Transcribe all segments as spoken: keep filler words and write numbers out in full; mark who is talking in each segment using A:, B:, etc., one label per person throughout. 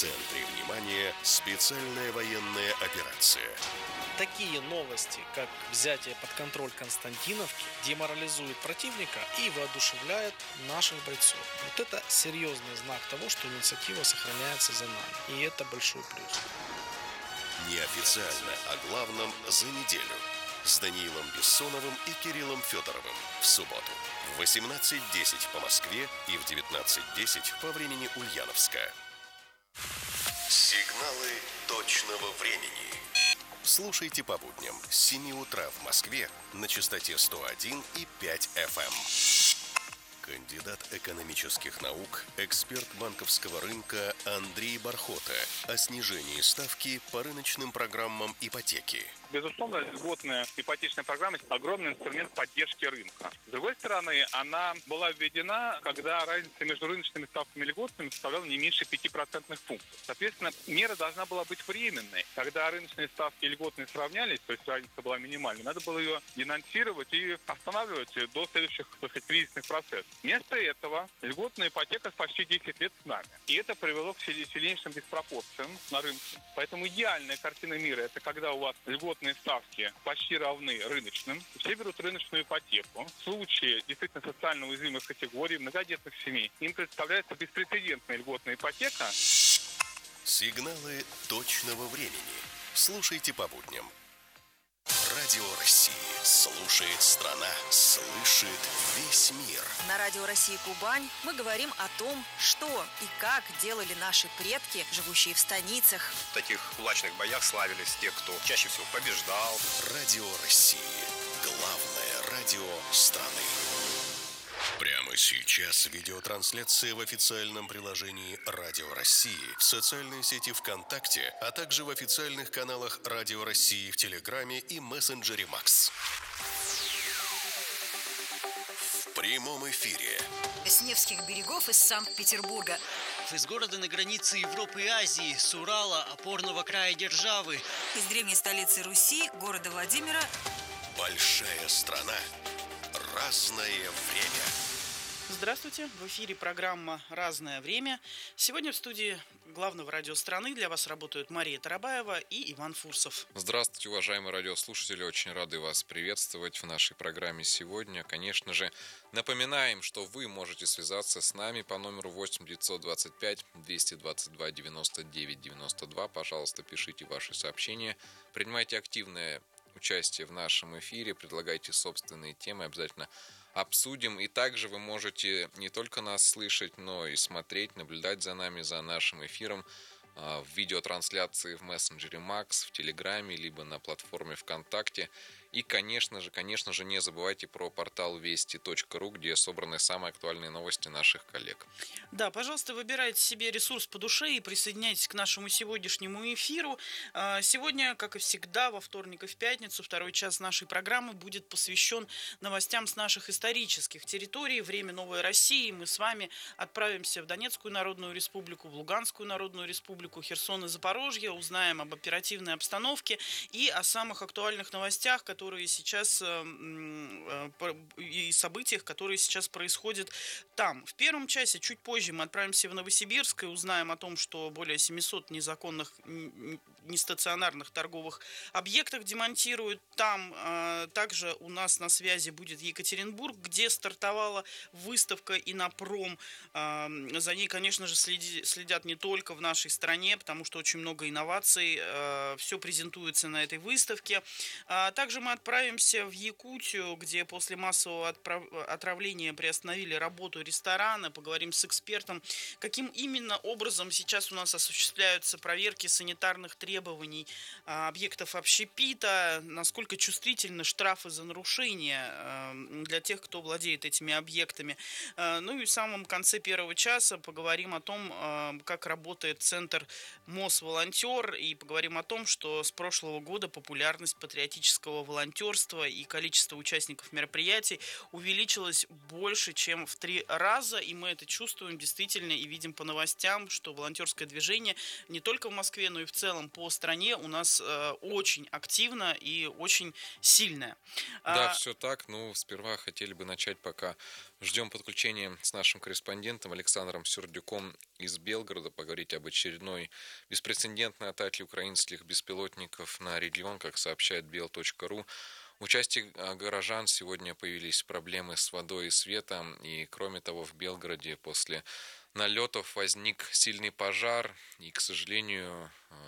A: центре внимания специальная военная операция.
B: Такие новости, как взятие под контроль Константиновки, деморализуют противника и воодушевляют наших бойцов. Вот это серьезный знак того, что инициатива сохраняется за нами. И это большой плюс.
A: Неофициально о главном за неделю. С Даниилом Бессоновым и Кириллом Федоровым в субботу в восемнадцать десять по Москве и в девятнадцать десять по времени Ульяновска. Сигналы точного времени. Слушайте по будням с семи утра в Москве на частоте сто один и пять эф эм. Кандидат экономических наук, эксперт банковского рынка Андрей Бархота о снижении ставки по рыночным программам ипотеки.
C: Безусловно, льготная ипотечная программа – огромный инструмент поддержки рынка. С другой стороны, она была введена, когда разница между рыночными ставками и льготными составляла не меньше пяти процентных пунктов. Соответственно, мера должна была быть временной. Когда рыночные ставки и льготные сравнялись, то есть разница была минимальной, надо было ее денонсировать и останавливать до следующих, так сказать, кризисных процессов. Вместо этого льготная ипотека почти десять лет с нами. И это привело к сильнейшим диспропорциям на рынке. Поэтому идеальная картина мира – это когда у вас льготные ставки почти равны рыночным. Все берут рыночную ипотеку. В случае действительно социально уязвимых категорий, многодетных семей, им представляется беспрецедентная льготная ипотека.
A: Сигналы точного времени. Слушайте по будням. Радио России. Слушает страна. Слышит весь мир.
D: На Радио России Кубань мы говорим о том, что и как делали наши предки, живущие в станицах.
E: В таких кулачных боях славились те, кто чаще всего побеждал.
A: Радио России. Главное радио страны. Прямо сейчас видеотрансляция в официальном приложении Радио России, в социальной сети ВКонтакте, а также в официальных каналах Радио России в Телеграме и мессенджере Макс. В прямом эфире.
D: С Невских берегов из Санкт-Петербурга.
F: Из города на границе Европы и Азии, с Урала, опорного края державы.
D: Из древней столицы Руси, города Владимира.
A: Большая страна. Разное время.
G: Здравствуйте, в эфире программа «Разное время». Сегодня в студии главного радио страны для вас работают Мария Тарабаева и Иван Фурсов.
H: Здравствуйте, уважаемые радиослушатели, очень рады вас приветствовать в нашей программе сегодня. Конечно же, напоминаем, что вы можете связаться с нами по номеру восемь девятьсот двадцать пять двести двадцать два девяносто девять девяносто два. Пожалуйста, пишите ваши сообщения, принимайте активное участие в нашем эфире, предлагайте собственные темы, обязательно обсудим. И также вы можете не только нас слышать, но и смотреть, наблюдать за нами, за нашим эфиром в видеотрансляции в мессенджере Макс, в Телеграме, либо на платформе ВКонтакте. И, конечно же, конечно же, не забывайте про портал вести точка ру, где собраны самые актуальные новости наших коллег.
G: Да, пожалуйста, выбирайте себе ресурс по душе и присоединяйтесь к нашему сегодняшнему эфиру. Сегодня, как и всегда, во вторник и в пятницу, второй час нашей программы будет посвящен новостям с наших исторических территорий. Время новой России. Мы с вами отправимся в Донецкую Народную Республику, в Луганскую Народную Республику, Херсон и Запорожье. Узнаем об оперативной обстановке и о самых актуальных новостях, которые которые сейчас и событиях, которые сейчас происходят там. В первом часе, чуть позже, мы отправимся в Новосибирск и узнаем о том, что более семисот незаконных нестационарных торговых объектах демонтируют. Там также у нас на связи будет Екатеринбург, где стартовала выставка «Инопром». За ней, конечно же, следят не только в нашей стране, потому что очень много инноваций. Все презентуется на этой выставке. Также мы отправимся в Якутию, где после массового отправ... отравления приостановили работу ресторана. Поговорим с экспертом, каким именно образом сейчас у нас осуществляются проверки санитарных требований а, объектов общепита, насколько чувствительны штрафы за нарушения а, для тех, кто владеет этими объектами. А, ну и в самом конце первого часа поговорим о том, а, как работает центр Мосволонтер, и поговорим о том, что с прошлого года популярность патриотического волонтерства и количество участников мероприятий увеличилось больше, чем в три раза, и мы это чувствуем действительно и видим по новостям, что волонтерское движение не только в Москве, но и в целом по по стране у нас э, очень активна и очень сильная.
H: Да,
G: А,
H: все так. Ну, сперва хотели бы начать, пока ждем подключения с нашим корреспондентом Александром Сердюком из Белгорода, поговорить об очередной беспрецедентной атаке украинских беспилотников на регион, как сообщает бел точка ру. У части горожан сегодня появились проблемы с водой и светом, и кроме того в Белгороде после налетов возник сильный пожар, и, к сожалению,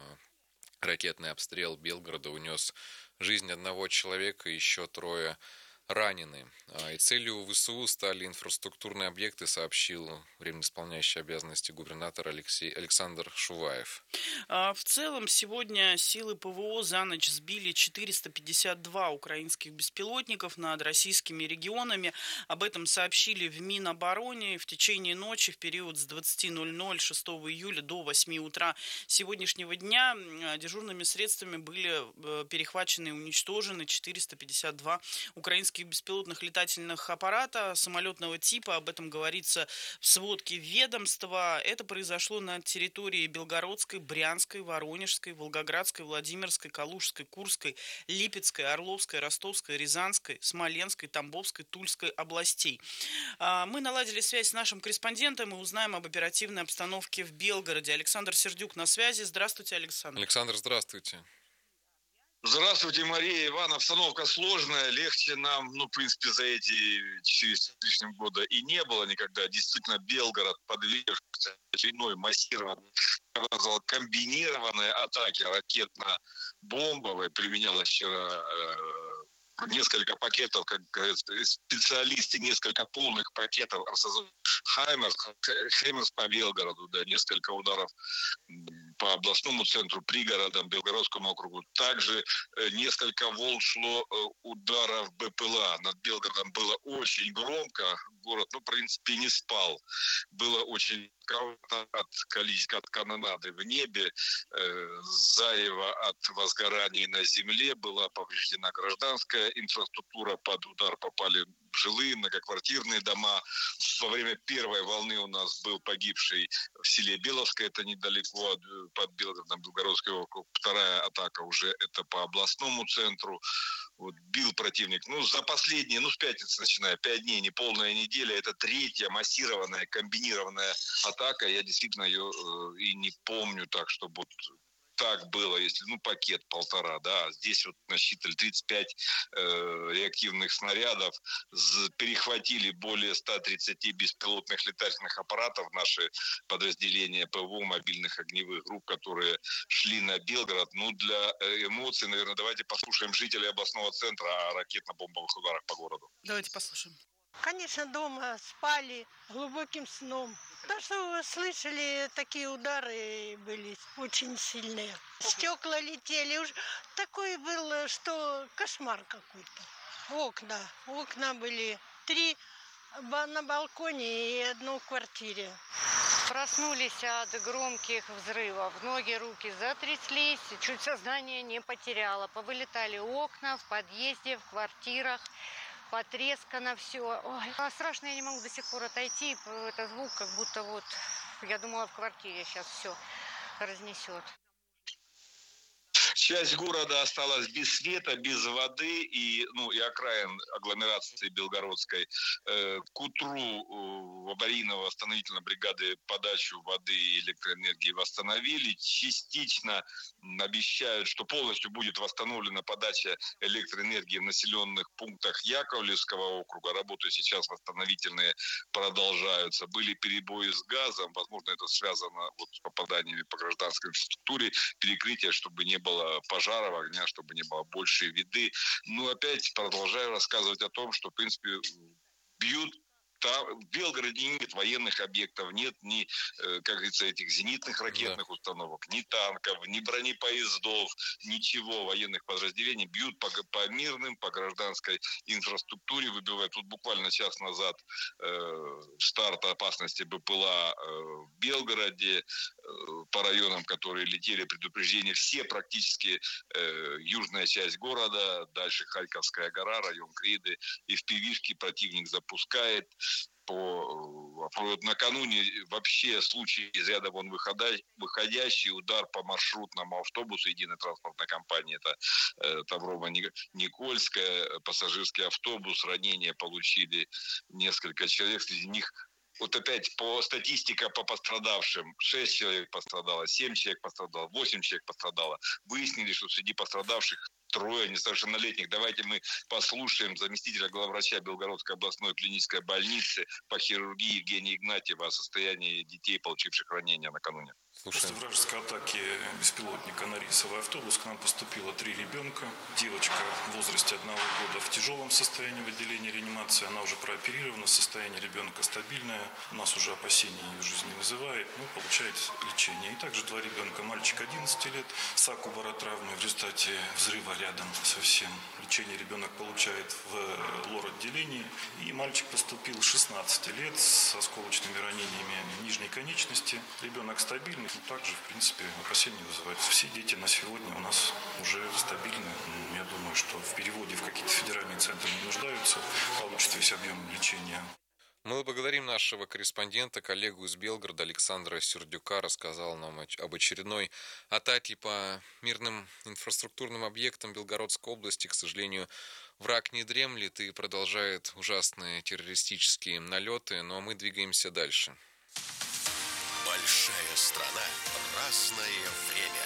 H: ракетный обстрел Белгорода унес жизнь одного человека, и еще трое ранены. И целью ВСУ стали инфраструктурные объекты, сообщил временно исполняющий обязанности губернатор Алексей Александр Шуваев.
G: В целом, сегодня силы ПВО за ночь сбили четыреста пятьдесят два украинских беспилотников над российскими регионами. Об этом сообщили в Минобороне. В течение ночи, в период с двадцати ноль-ноль шестого июля до восьми утра сегодняшнего дня дежурными средствами были перехвачены и уничтожены четыреста пятьдесят два украинских беспилотных летательных аппарата самолетного типа. Об этом говорится в сводке ведомства. Это произошло на территории Белгородской, Брянской, Воронежской, Волгоградской, Владимирской, Калужской, Курской, Липецкой, Орловской, Ростовской, Рязанской, Смоленской, Тамбовской, Тульской областей. Мы наладили связь с нашим корреспондентом и узнаем об оперативной обстановке в Белгороде. Александр Сердюк на связи. Здравствуйте, Александр.
H: Александр, здравствуйте.
I: Здравствуйте, Мария, Иван. Обстановка сложная, легче нам, ну, в принципе, за эти четыре с лишним года и не было никогда. Действительно, Белгород подвергся очередной массированной, я бы назвал, комбинированной атаке ракетно-бомбовой. Применялось вчера э, несколько пакетов, как говорят специалисты, несколько полных пакетов Хаймерс, Хаймерс по Белгороду, да, несколько ударов по областному центру, пригородам, Белгородскому округу. Также несколько волн шло ударов БПЛА. Над Белгородом было очень громко. Город, ну, в принципе, не спал. Было очень от количества, от канонады в небе, э, зарево от возгораний на земле, была повреждена гражданская инфраструктура, под удар попали жилые многоквартирные дома. Во время первой волны у нас был погибший в селе Беловское, это недалеко от, под Белгородом, Белгородский округ. Вторая атака уже это по областному центру. Вот, бил противник. Ну, за последние, ну, с пятницы начиная, пять дней, не полная неделя, это третья массированная, комбинированная атака. Я действительно ее э, и не помню так, чтобы вот так было, если, ну, пакет полтора, да, здесь вот насчитали тридцать пять э, реактивных снарядов, з- перехватили более ста тридцати беспилотных летательных аппаратов, наши подразделения ПВО, мобильных огневых групп, которые шли на Белгород. Ну, для эмоций, наверное, давайте послушаем жителей областного центра о ракетно-бомбовых ударах по городу.
G: Давайте послушаем.
J: Конечно, дома спали глубоким сном. То, что вы слышали, такие удары были очень сильные. Стекла летели. Уж такое было, что кошмар какой-то. Окна. Окна были три на балконе и одно в квартире.
K: Проснулись от громких взрывов. Ноги, руки затряслись. Чуть сознание не потеряла. Повылетали окна в подъезде, в квартирах. Потрескано все. Ой, а страшно, я не могу до сих пор отойти. Это звук, как будто вот, я думала, в квартире сейчас все разнесет.
I: Часть города осталась без света, без воды и, ну, и окраин агломерации Белгородской. Э, к утру э, аварийно-восстановительной бригады подачу воды и электроэнергии восстановили. Частично обещают, что полностью будет восстановлена подача электроэнергии в населенных пунктах Яковлевского округа. Работы сейчас восстановительные продолжаются. Были перебои с газом. Возможно, это связано вот с попаданиями по гражданской инфраструктуре. Перекрытие, чтобы не было пожаров, огня, чтобы не было больше виды. Ну, опять продолжаю рассказывать о том, что, в принципе, бьют. Там, в Белгороде нет военных объектов, нет ни, как говорится, этих зенитных ракетных да. установок, ни танков, ни бронепоездов, ничего, военных подразделений. Бьют по, по мирным, по гражданской инфраструктуре, выбивают. Тут буквально час назад э, старт опасности БПЛА э, в Белгороде, э, по районам, которые летели, предупреждения. Все практически э, южная часть города, дальше Харьковская гора, район Криды, эф пи ви-шки противник запускает. По Вот накануне вообще случай из ряда вон выходящий, удар по маршрутному автобусу единой транспортной компании, это э, Таврово-Никольская, пассажирский автобус, ранения получили несколько человек, среди них вот опять по статистике по пострадавшим. шесть человек пострадало, семь человек пострадало, восемь человек пострадало. Выяснили, что среди пострадавших трое несовершеннолетних. Давайте мы послушаем заместителя главврача Белгородской областной клинической больницы по хирургии Евгения Игнатьева о состоянии детей, получивших ранения накануне.
L: После вражеской атаки беспилотника на рейсовый автобус к нам поступило три ребенка. Девочка в возрасте одного года в тяжелом состоянии в отделении реанимации. Она уже прооперирована, состояние ребенка стабильное. У нас уже опасений в жизни не вызывает, но получает лечение. И также два ребенка. Мальчик одиннадцати лет с акубаротравмой в результате взрыва рядом совсем. Лечение ребенок получает в лор-отделении. И мальчик поступил шестнадцати лет с осколочными ранениями нижней конечности. Ребенок стабильный. Также, в принципе, опасения не вызывают. Все дети на сегодня у нас уже стабильны. Я думаю, что в переводе в какие-то федеральные центры не нуждаются, получат весь объем лечения.
H: Мы благодарим нашего корреспондента, коллегу из Белгорода Александра Сердюка, рассказал нам об очередной атаке по мирным инфраструктурным объектам Белгородской области. К сожалению, враг не дремлет и продолжает ужасные террористические налеты, но мы двигаемся дальше.
A: Большая страна, разное время.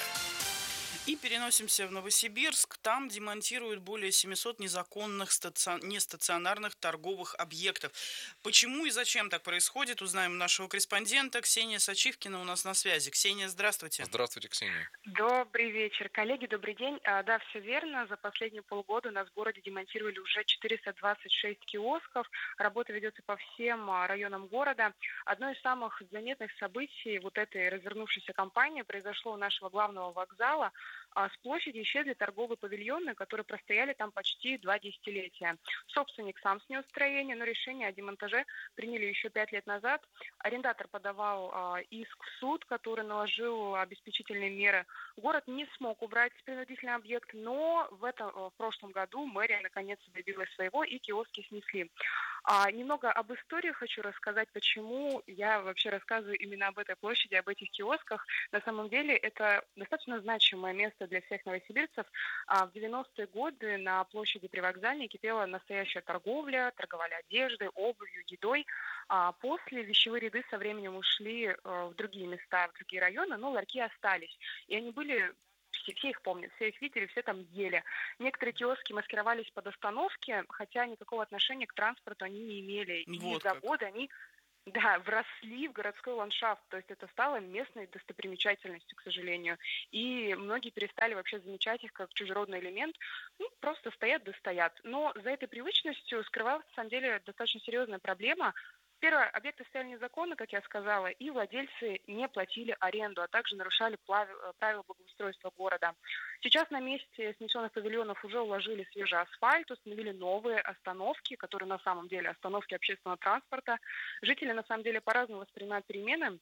G: И переносимся в Новосибирск. Там демонтируют более семисот незаконных стаци... нестационарных торговых объектов. Почему и зачем так происходит, узнаем у нашего корреспондента. Ксения Сачивкина у нас на связи. Ксения, здравствуйте.
H: Здравствуйте, Ксения.
M: Добрый вечер, коллеги, добрый день. А, да, все верно. За последние полгода у нас в городе демонтировали уже четыреста двадцать шесть киосков. Работа ведется по всем районам города. Одно из самых заметных событий вот этой развернувшейся кампании произошло у нашего главного вокзала. С площади исчезли торговые павильоны, которые простояли там почти два десятилетия. Собственник сам снес строение, но решение о демонтаже приняли еще пять лет назад. Арендатор подавал а, иск в суд, который наложил обеспечительные меры. Город не смог убрать принудительный объект, но в, этом, в прошлом году мэрия наконец-то добилась своего и киоски снесли. А, немного об истории хочу рассказать, почему я вообще рассказываю именно об этой площади, об этих киосках. На самом деле это достаточно значимое место для всех новосибирцев. А, в девяностые годы на площади Привокзальной кипела настоящая торговля, торговали одеждой, обувью, едой. А после вещевые ряды со временем ушли в другие места, в другие районы, но ларьки остались. И они были... Все, все их помнят, все их видели, все там ели. Некоторые киоски маскировались под остановки, хотя никакого отношения к транспорту они не имели.
G: Вот
M: и за годы они да, вросли в городской ландшафт. То есть это стало местной достопримечательностью, к сожалению. И многие перестали вообще замечать их как чужеродный элемент. Ну, просто стоят да стоят. Но за этой привычностью скрывалась, на самом деле, достаточно серьезная проблема. Первое, объекты стояли незаконно, как я сказала, и владельцы не платили аренду, а также нарушали правила благоустройства города. Сейчас на месте снесенных павильонов уже уложили свежий асфальт, установили новые остановки, которые на самом деле остановки общественного транспорта. Жители на самом деле по-разному воспринимают перемены.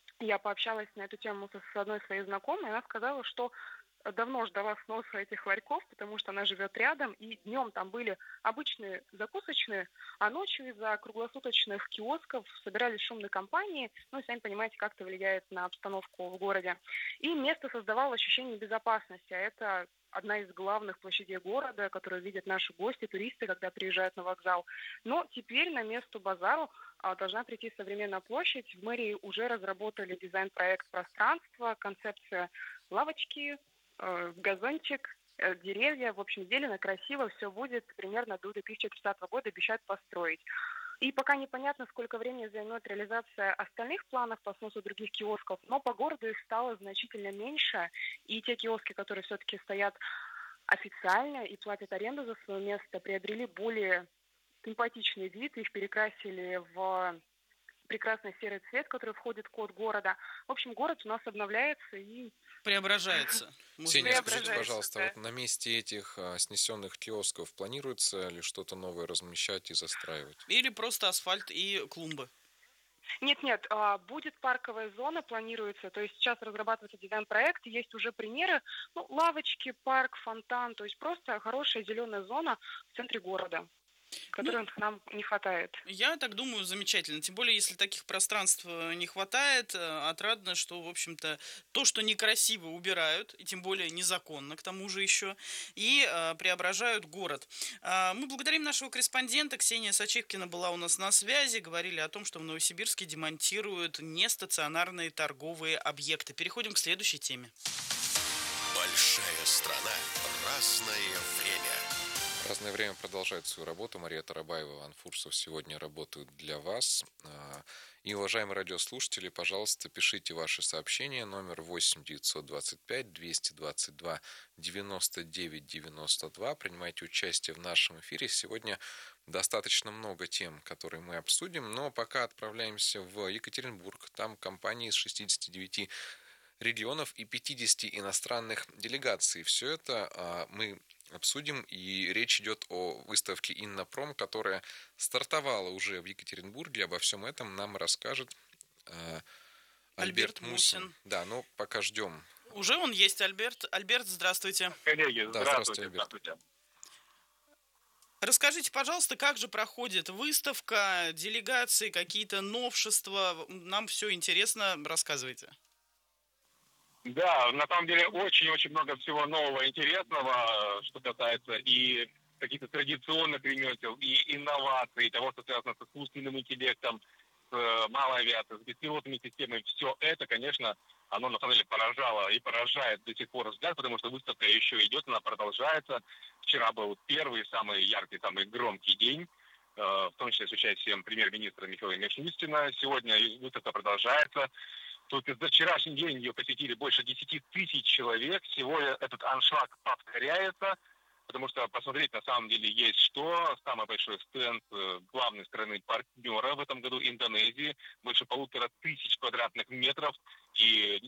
M: Я пообщалась на эту тему с одной своей знакомой, и она сказала, что давно ждала сноса этих ларьков, потому что она живет рядом, и днем там были обычные закусочные, а ночью из-за круглосуточных киосков собирались шумные компании, ну, сами понимаете, как это влияет на обстановку в городе. И место создавало ощущение безопасности, а это одна из главных площадей города, которую видят наши гости, туристы, когда приезжают на вокзал. Но теперь на место базару а, должна прийти современная площадь. В мэрии уже разработали дизайн-проект пространства, концепция лавочки, газончик, деревья, в общем, зелено, красиво, все будет примерно до две тысячи тридцатого года, обещают построить. И пока непонятно, сколько времени займет реализация остальных планов по сносу других киосков, но по городу их стало значительно меньше, и те киоски, которые все-таки стоят официально и платят аренду за свое место, приобрели более симпатичный вид, их перекрасили в прекрасный серый цвет, который входит в код города. В общем, город у нас обновляется и...
G: Преображается.
H: Ксения, скажите, пожалуйста, да. Вот на месте этих а, снесенных киосков планируется ли что-то новое размещать и застраивать?
G: Или просто асфальт и клумбы?
M: Нет-нет, будет парковая зона, планируется, то есть сейчас разрабатывается дизайн-проект, есть уже примеры, ну, лавочки, парк, фонтан, то есть просто хорошая зеленая зона в центре города. которых ну, нам не хватает.
G: Я так думаю, замечательно. Тем более, если таких пространств не хватает, отрадно, что, в общем-то, то, что некрасиво, убирают, и тем более незаконно, к тому же еще, и э, преображают город. Э, мы благодарим нашего корреспондента. Ксения Сачивкина была у нас на связи. Говорили о том, что в Новосибирске демонтируют нестационарные торговые объекты. Переходим к следующей теме.
A: Большая страна. Разное время.
H: Разное время продолжает свою работу. Мария Тарабаева, Иван Фурсов сегодня работают для вас. И, уважаемые радиослушатели, пожалуйста, пишите ваши сообщения. Номер восемь девятьсот двадцать пять двести двадцать два девяносто девять девяносто два. Принимайте участие в нашем эфире. Сегодня достаточно много тем, которые мы обсудим. Но пока отправляемся в Екатеринбург. Там компании из шестидесяти девяти регионов и пятидесяти иностранных делегаций. Все это мы обсудим, и речь идет о выставке «Иннопром», которая стартовала уже в Екатеринбурге. Обо всем этом нам расскажет э, Альберт, Альберт Мусин. Мусин. Да, ну пока ждем.
G: Уже он есть, Альберт. Альберт, здравствуйте.
C: Коллеги,
H: да, здравствуйте, здравствуйте,
C: Альберт.
G: Расскажите, пожалуйста, как же проходит выставка, делегации, какие-то новшества? Нам все интересно, рассказывайте.
C: Да, на самом деле очень-очень много всего нового, интересного, что касается и каких-то традиционных ремесел, и инноваций, того, что связано с искусственным интеллектом, с малой авиацией, с беспилотными системами. Все это, конечно, оно на самом деле поражало и поражает до сих пор взгляд, потому что выставка еще идет, она продолжается. Вчера был первый, самый яркий, самый громкий день, в том числе с участием премьер-министра Михаила Мишустина. Сегодня выставка продолжается. Только за вчерашний день ее посетили больше десяти тысяч человек. Сегодня этот аншлаг повторяется, потому что посмотреть на самом деле есть что. Самый большой стенд главной страны партнера в этом году Индонезии. Больше полутора тысяч квадратных метров. И,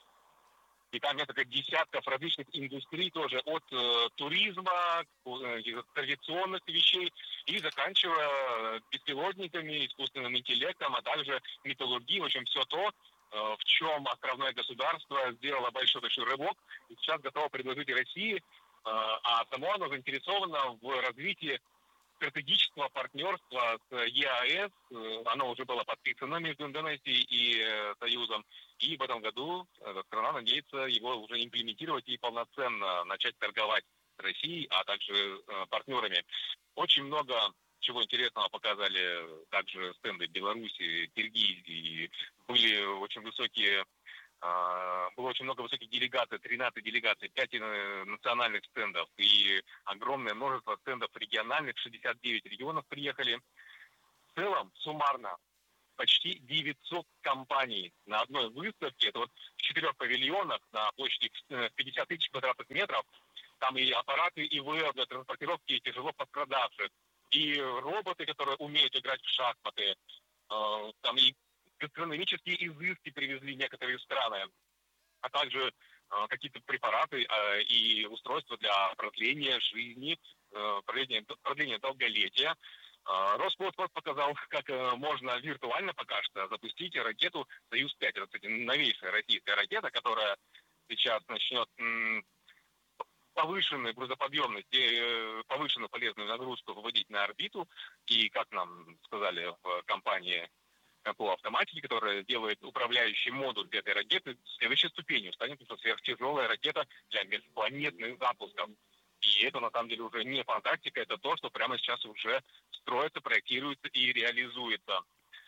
C: и там несколько десятков различных индустрий тоже. От э, туризма, э, традиционных вещей и заканчивая беспилотниками, искусственным интеллектом, а также металлургией. В общем, все то, в чем островное государство сделало большой-большой рывок и сейчас готово предложить России, а само оно заинтересовано в развитии стратегического партнерства с ЕАЭС. Оно уже было подписано между Индонезией и Союзом, и в этом году страна надеется его уже имплементировать и полноценно начать торговать с Россией, а также партнерами. Очень много чего интересного показали также стенды Беларуси, Киргизии. Были очень высокие, было очень много высоких делегаций, тринадцать делегаций, пять национальных стендов и огромное множество стендов региональных, шестьдесят девять регионов приехали. В целом, суммарно, почти девятьсот компаний на одной выставке. Это вот в четырех павильонах на площади пятьдесят тысяч квадратных метров. Там и аппараты ИВЛ для транспортировки тяжело пострадавших, и роботы, которые умеют играть в шахматы, э, там и гастрономические изыски привезли некоторые страны, а также э, какие-то препараты э, и устройства для продления жизни, э, продления, продления долголетия. Э, Роскосмос показал, как э, можно виртуально пока что запустить ракету «Союз-пять». Это, кстати, новейшая российская ракета, которая сейчас начнет м- повышенную грузоподъемность и повышенную полезную нагрузку выводить на орбиту. И, как нам сказали в компании по автоматике, которая делает управляющий модуль этой ракеты, следующей ступенью станет сверхтяжелая ракета для межпланетных запусков. И это, на самом деле, уже не фантастика, это то, что прямо сейчас уже строится, проектируется и реализуется.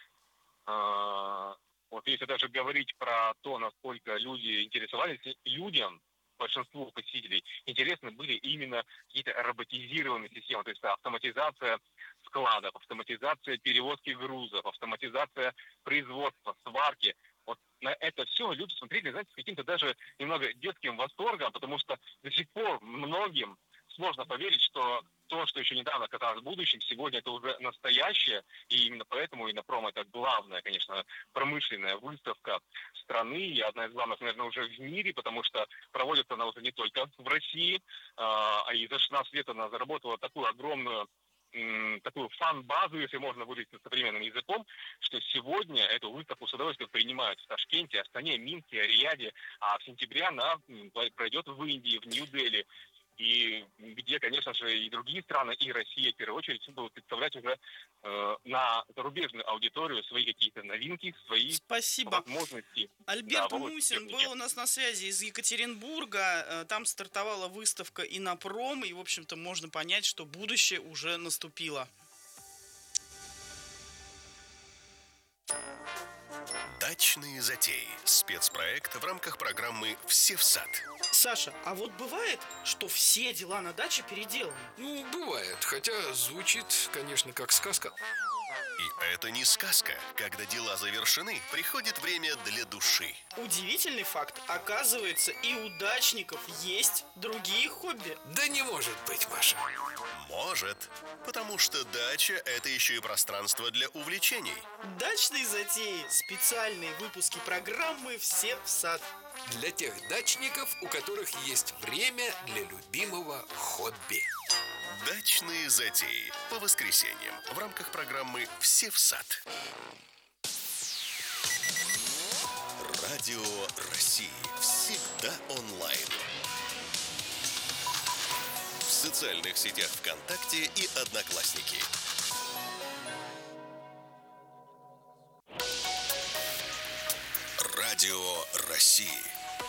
C: Вот если даже говорить про то, насколько люди интересовались, людям, большинству посетителей, интересны были именно какие-то роботизированные системы, то есть автоматизация складов, автоматизация перевозки грузов, автоматизация производства, сварки. Вот на это все люди смотрели, знаете, с каким-то даже немного детским восторгом, потому что до сих пор многим сложно поверить, что то, что еще недавно казалось будущим, сегодня это уже настоящее, и именно поэтому Иннопром — это главная, конечно, промышленная выставка страны, и одна из главных, наверное, уже в мире, потому что проводится она уже не только в России, а и за шестнадцать лет она заработала такую огромную такую фан-базу, если можно выразиться современным языком, что сегодня эту выставку с удовольствием принимают в Ташкенте, Астане, Минске, Рияде, а в сентябре она пройдет в Индии, в Нью-Дели. и где, конечно же, и другие страны, и Россия, в первую очередь, будут представлять уже э, на зарубежную аудиторию свои какие-то новинки, свои
G: Спасибо.
C: возможности.
G: Альберт
C: Да, Володь,
G: Мусин
C: техники.
G: был у нас на связи из Екатеринбурга. Там стартовала выставка «Инопром», и, в общем-то, можно понять, что будущее уже наступило.
A: Дачные затеи. Спецпроект в рамках программы «Все в сад».
G: Саша, а вот бывает, что все дела на даче переделаны?
N: Ну, бывает, хотя звучит, конечно, как сказка.
A: И это не сказка. Когда дела завершены, приходит время для души.
G: Удивительный факт. Оказывается, и у дачников есть другие хобби.
N: Да не может быть, Маша.
A: Может. Потому что дача – это еще и пространство для увлечений.
G: Дачные затеи. Специальные выпуски программы «Все в сад».
N: Для тех дачников, у которых есть время для любимого хобби.
A: Дачные затеи. По воскресеньям в рамках программы «Все в сад». Радио России. Всегда онлайн. В социальных сетях ВКонтакте и Одноклассники. Радио России.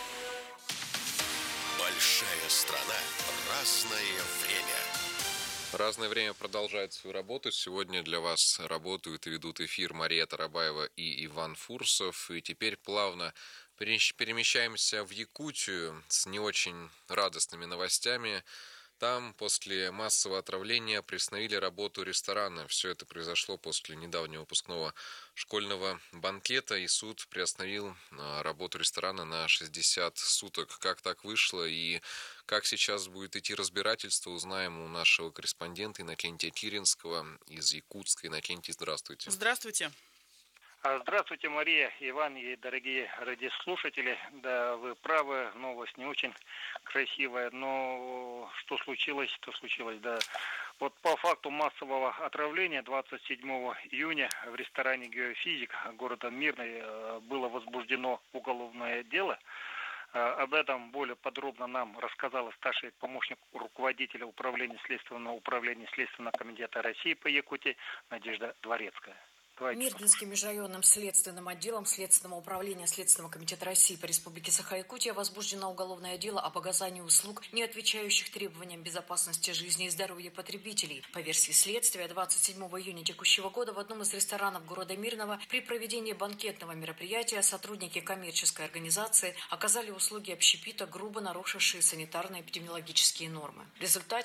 A: Большая страна. Разное время.
H: Разное время продолжает свою работу. Сегодня для вас работают и ведут эфир Мария Тарабаева и Иван Фурсов. И теперь плавно перемещаемся в Якутию с не очень радостными новостями. Там после массового отравления приостановили работу ресторана. Все это произошло после недавнего выпускного школьного банкета, и суд приостановил работу ресторана на шестьдесят суток. Как так вышло и как сейчас будет идти разбирательство, узнаем у нашего корреспондента Иннокентия Киринского из Якутска. Иннокентий, здравствуйте.
G: Здравствуйте.
O: Здравствуйте, Мария, Иван и дорогие радиослушатели. Да, вы правы, новость не очень красивая, но что случилось, то случилось, да. Вот по факту массового отравления двадцать седьмого июня в ресторане «Геофизик» города Мирный было возбуждено уголовное дело. Об этом более подробно нам рассказала старший помощник руководителя управления Следственного управления Следственного комитета России по Якутии Надежда Дворецкая.
P: Мирнинским межрайонным следственным отделом Следственного управления Следственного комитета России по Республике Саха-Якутия возбуждено уголовное дело об оказании услуг, не отвечающих требованиям безопасности жизни и здоровья потребителей. По версии следствия, двадцать седьмого июня текущего года в одном из ресторанов города Мирного при проведении банкетного мероприятия сотрудники коммерческой организации оказали услуги общепита, грубо нарушившие санитарно-эпидемиологические нормы. В результате